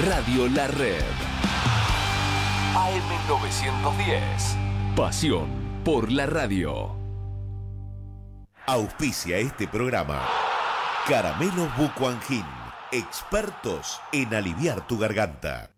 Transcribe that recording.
Radio La Red. AM910. Pasión por la radio. Auspicia este programa Caramelos Bucuangin, expertos en aliviar tu garganta.